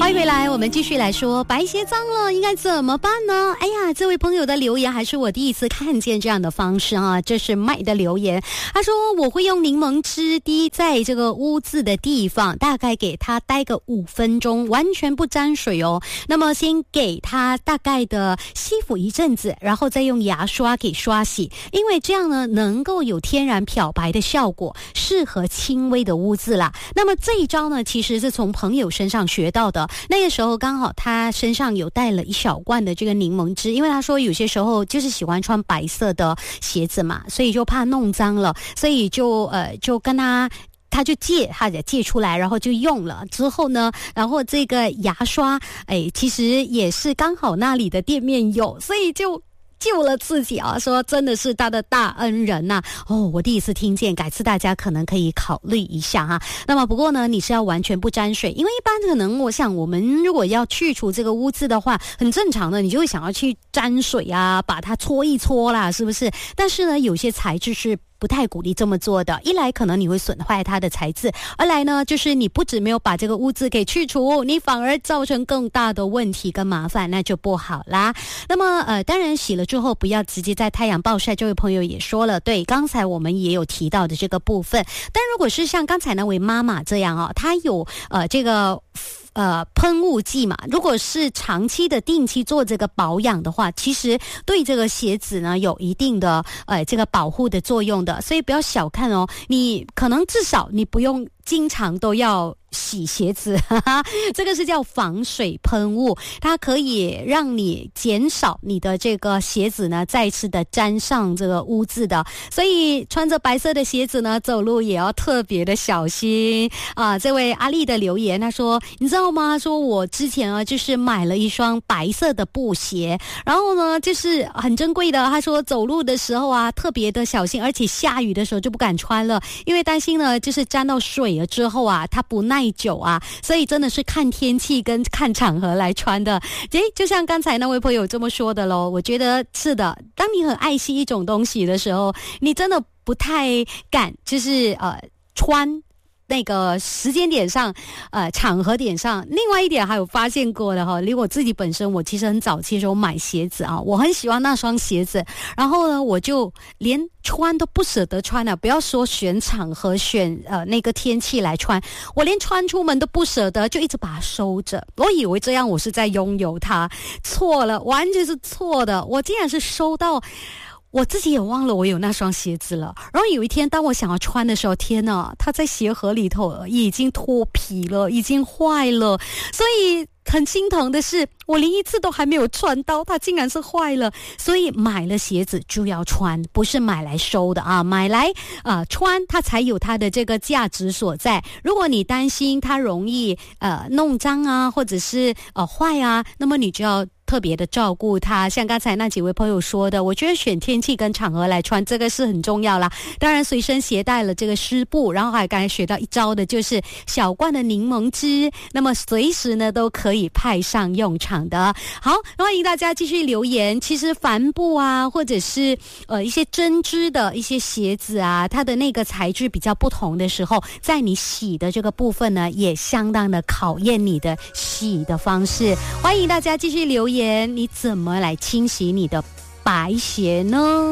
欢迎回来，我们继续来说白鞋脏了应该怎么办呢？哎呀，这位朋友的留言还是我第一次看见这样的方式啊！这是麦的留言，他说我会用柠檬汁滴在这个污渍的地方，大概给它待个5分钟，完全不沾水哦。那么先给它大概的吸附一阵子，然后再用牙刷给刷洗，因为这样呢能够有天然漂白的效果，适合轻微的污渍啦。那么这一招呢，其实是从朋友身上学到的。那个时候刚好他身上有带了一小罐的这个柠檬汁，因为他说有些时候就是喜欢穿白色的鞋子嘛，所以就怕弄脏了，所以就跟他就借出来，然后就用了之后呢，然后这个牙刷其实也是刚好那里的店面有，所以就救了自己啊，说真的是他的大恩人呐。我第一次听见，改次大家可能可以考虑一下哈。那么不过呢，你是要完全不沾水，因为一般可能我想我们如果要去除这个污渍的话，很正常的，你就会想要去沾水啊，把它搓一搓啦，是不是？但是呢，有些材质是不太鼓励这么做的，一来可能你会损坏它的材质，二来呢就是你不止没有把这个污渍给去除，你反而造成更大的问题跟麻烦，那就不好啦。那么当然洗了之后不要直接在太阳暴晒，这位朋友也说了，对，刚才我们也有提到的这个部分。但如果是像刚才那位妈妈这样啊，她有这个喷雾剂嘛，如果是长期的定期做这个保养的话，其实对这个鞋子呢有一定的这个保护的作用的，所以不要小看哦，你可能至少你不用经常都要洗鞋子，这个是叫防水喷雾，它可以让你减少你的这个鞋子呢再次的沾上这个污渍的，所以穿着白色的鞋子呢走路也要特别的小心啊。这位阿丽的留言，他说你知道吗，他说我之前啊就是买了一双白色的布鞋，然后呢就是很珍贵的，他说走路的时候啊特别的小心，而且下雨的时候就不敢穿了，因为担心呢就是沾到水了之后啊它不耐久啊，所以真的是看天气跟看场合来穿的。就像刚才那位朋友这么说的咯，我觉得是的，当你很爱惜一种东西的时候，你真的不太敢就是穿那个时间点上场合点上。另外一点还有发现过的哈，离我自己本身，我其实很早期的时候买鞋子啊，我很喜欢那双鞋子，然后呢我就连穿都不舍得穿了，不要说选场合选那个天气来穿，我连穿出门都不舍得，就一直把它收着。我以为这样我是在拥有它，错了，完全是错的，我竟然是收到我自己也忘了我有那双鞋子了，然后有一天当我想要穿的时候，天哪，它在鞋盒里头已经脱皮了，已经坏了，所以很心疼的是我连一次都还没有穿到，它竟然是坏了。所以买了鞋子就要穿，不是买来收的啊，买来穿它才有它的这个价值所在。如果你担心它容易弄脏啊，或者是坏啊，那么你就要特别的照顾它。像刚才那几位朋友说的，我觉得选天气跟场合来穿，这个是很重要啦。当然随身携带了这个湿布，然后还刚才学到一招的就是小罐的柠檬汁，那么随时呢都可以派上用场的。好，欢迎大家继续留言。其实帆布啊，或者是一些针织的一些鞋子啊，它的那个材质比较不同的时候，在你洗的这个部分呢，也相当的考验你的洗的方式。欢迎大家继续留言，你怎么来清洗你的白鞋呢？